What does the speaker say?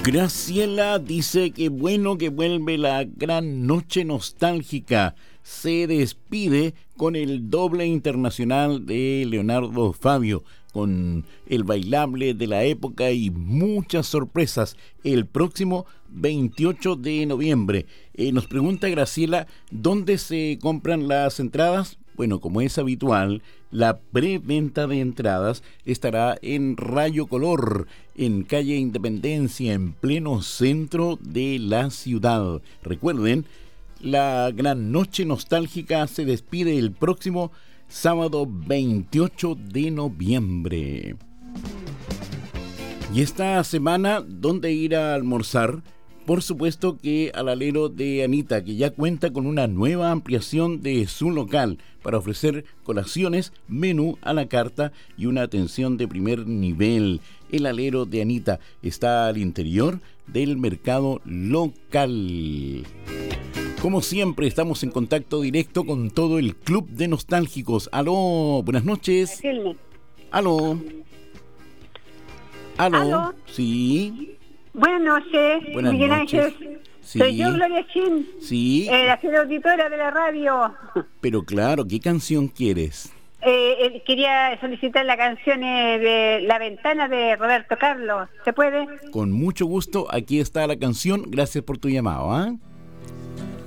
Graciela dice que bueno que vuelve la gran noche nostálgica. Se despide con el doble internacional de Leonardo Fabio, con el bailable de la época y muchas sorpresas el próximo 28 de noviembre. Nos pregunta Graciela, ¿dónde se compran las entradas? Bueno, como es habitual, la preventa de entradas estará en Rayo Color, en calle Independencia, en pleno centro de la ciudad. Recuerden, la gran noche nostálgica se despide el próximo sábado 28 de noviembre. Y esta semana, ¿dónde ir a almorzar? Por supuesto que al alero de Anita, que ya cuenta con una nueva ampliación de su local para ofrecer colaciones, menú a la carta y una atención de primer nivel. El alero de Anita está al interior del mercado local. Como siempre, estamos en contacto directo con todo el Club de Nostálgicos. Aló, buenas noches. Aló. Aló. ¿Aló? Sí. Buenas noches, Buenas Miguel noches. Ángel. Sí. Soy yo, Gloria Chin, Sí. la fiel auditora de la radio. Pero claro, ¿qué canción quieres? Quería solicitar la canción de La Ventana de Roberto Carlos. ¿Se puede? Con mucho gusto, aquí está la canción. Gracias por tu llamado, ¿ah?